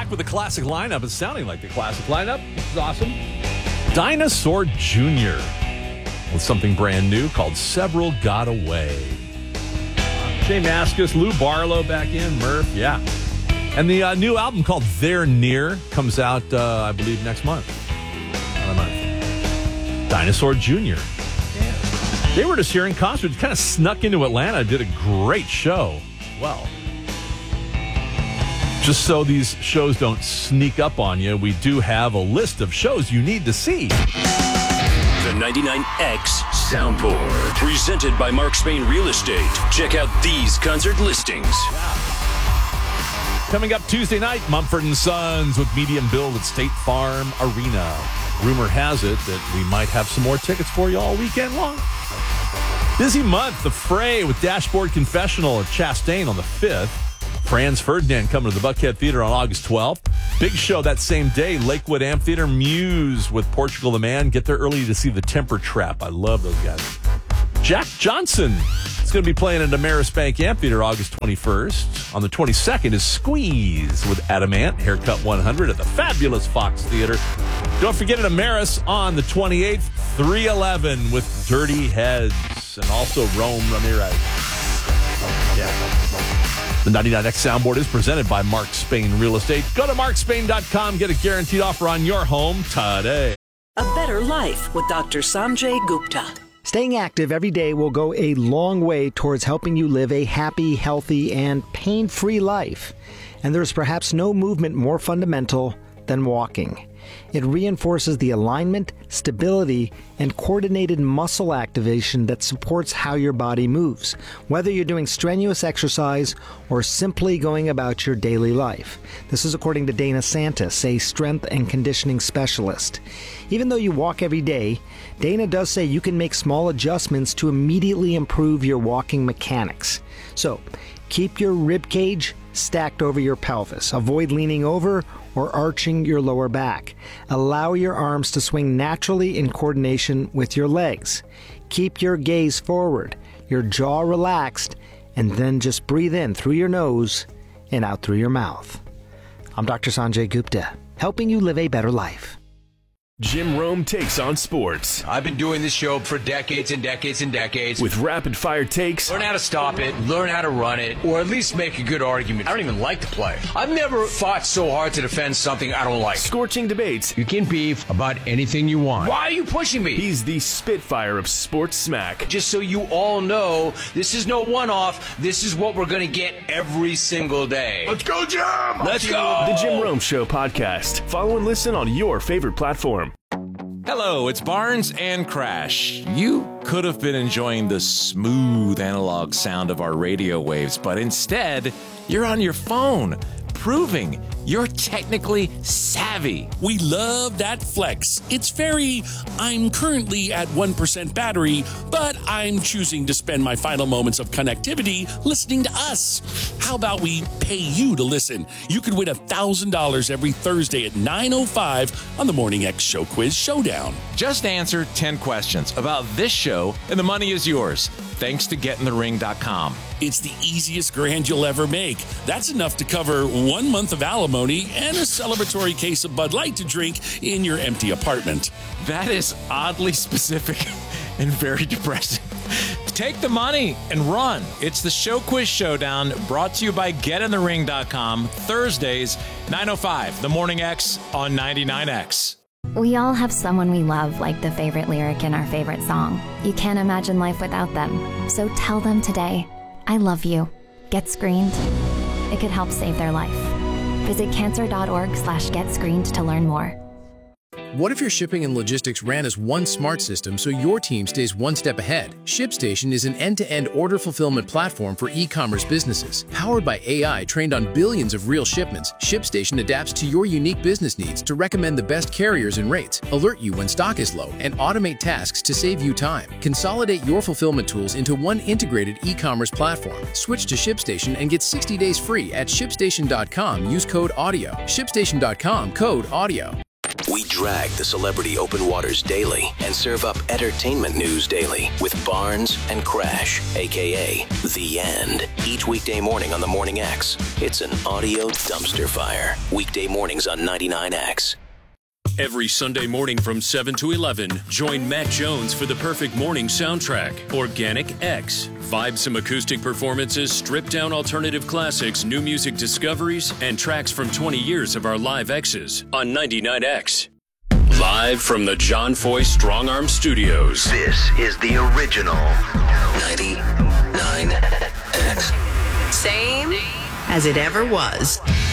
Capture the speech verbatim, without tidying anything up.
back with a classic lineup. It's sounding like the classic lineup. This is awesome. Dinosaur Junior with something brand new called Several Got Away. Jay Mascis, Lou Barlow back in, Murph, yeah. And the uh, new album called They're Near comes out, uh, I believe, next month. Not a month. Dinosaur Junior Yeah. They were just here in concert. Kind of snuck into Atlanta. Did a great show. Well, just so these shows don't sneak up on you, we do have a list of shows you need to see. The ninety-nine X Soundboard, presented by Mark Spain Real Estate. Check out these concert listings. Coming up Tuesday night, Mumford and Sons with medium build at State Farm Arena. Rumor has it that we might have some more tickets for you all weekend long. Busy month, The Fray with Dashboard Confessional at Chastain on the fifth. Franz Ferdinand coming to the Buckhead Theater on August twelfth. Big show that same day, Lakewood Amphitheater, Muse with Portugal the Man. Get there early to see the Temper Trap. I love those guys. Jack Johnson is going to be playing at Ameris Bank Amphitheater August twenty-first. On the twenty-second is Squeeze with Adamant, Haircut one hundred at the fabulous Fox Theater. Don't forget at Ameris on the twenty-eighth, three eleven with Dirty Heads and also Rome Ramirez. Yeah. The ninety-nine X Soundboard is presented by Mark Spain Real Estate. Go to mark spain dot com. Get a guaranteed offer on your home today. A better life with Doctor Sanjay Gupta. Staying active every day will go a long way towards helping you live a happy, healthy, and pain-free life. And there's perhaps no movement more fundamental than walking. It reinforces the alignment, stability, and coordinated muscle activation that supports how your body moves, whether you're doing strenuous exercise or simply going about your daily life. This is according to Dana Santis, a strength and conditioning specialist. Even though you walk every day, Dana does say you can make small adjustments to immediately improve your walking mechanics. So, keep your rib cage stacked over your pelvis. Avoid leaning over or arching your lower back. Allow your arms to swing naturally in coordination with your legs. Keep your gaze forward, your jaw relaxed, and then just breathe in through your nose and out through your mouth. I'm Doctor Sanjay Gupta, helping you live a better life. Jim Rome takes on sports. I've been doing this show for decades and decades and decades. With rapid-fire takes. Learn how to stop it, learn how to run it, or at least make a good argument. I don't even like to play. I've never fought so hard to defend something I don't like. Scorching debates. You can beef about anything you want. Why are you pushing me? He's the Spitfire of sports smack. Just so you all know, this is no one-off. This is what we're going to get every single day. Let's go, Jim! Let's go! The Jim Rome Show podcast. Follow and listen on your favorite platform. Hello, it's Barnes and Crash. You could have been enjoying the smooth analog sound of our radio waves, but instead, you're on your phone, proving you're technically savvy. We love that flex. It's very, I'm currently at one percent battery, but I'm choosing to spend my final moments of connectivity listening to us. How about we pay you to listen? You could win one thousand dollars every Thursday at nine oh five on the Morning X Show Quiz Showdown. Just answer ten questions about this show, and the money is yours, thanks to get in the ring dot com. It's the easiest grand you'll ever make. That's enough to cover one month of alimony and a celebratory case of Bud Light to drink in your empty apartment. That is oddly specific and very depressing. Take the money and run. It's the Show Quiz Showdown, brought to you by get in the ring dot com, Thursdays, nine oh five, The Morning X on ninety-nine X. We all have someone we love, like the favorite lyric in our favorite song. You can't imagine life without them. So tell them today, I love you. Get screened. It could help save their life. Visit cancer.org slash get screened to learn more. What if your shipping and logistics ran as one smart system so your team stays one step ahead? ShipStation is an end-to-end order fulfillment platform for e-commerce businesses. Powered by A I trained on billions of real shipments, ShipStation adapts to your unique business needs to recommend the best carriers and rates, alert you when stock is low, and automate tasks to save you time. Consolidate your fulfillment tools into one integrated e-commerce platform. Switch to ShipStation and get sixty days free at shipstation dot com. Use code AUDIO. shipstation dot com, code AUDIO. We drag the celebrity open waters daily and serve up entertainment news daily with Barnes and Crash, a k a. The End. Each weekday morning on the Morning X. It's an audio dumpster fire. Weekday mornings on ninety-nine X. Every Sunday morning from seven to eleven, join Matt Jones for the perfect morning soundtrack, Organic X. Vibesome acoustic performances, stripped-down alternative classics, new music discoveries, and tracks from twenty years of our live X's on ninety-nine X. Live from the John Foy Strong Arm Studios. This is the original ninety-nine X. Same as it ever was.